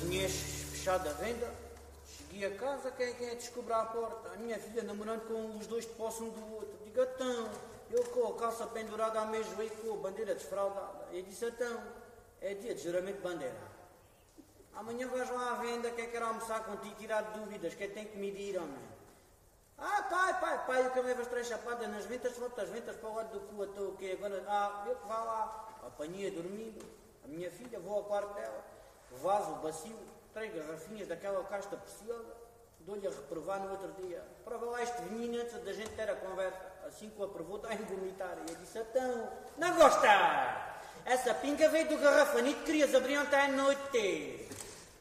Tinhas fechado a venda, cheguei a casa, quem é que descobriu a porta? A minha filha namorando com os dois de posse um do outro. Digo, então, eu com a calça pendurada à meia joelho com a bandeira desfraldada. Eu disse, então, é dia de juramento de bandeira. Amanhã vais lá à venda, quero almoçar contigo, tirar dúvidas, tem que medir, homem. Pai, eu que levo as três chapadas nas ventas, volto as ventas para o lado do cu, estou o quê? Agora, eu que vá lá, apanhei dormindo, a minha filha, vou ao quarto dela, vaso, bacio, 3 garrafinhas daquela casta preciosa, dou-lhe a reprovar no outro dia. Prova lá este vinho antes da gente ter a conversa. Assim que o aprovou, está a vomitar. E eu disse, então, não gosta? Essa pinga veio do garrafanito que querias abrir ontem à noite.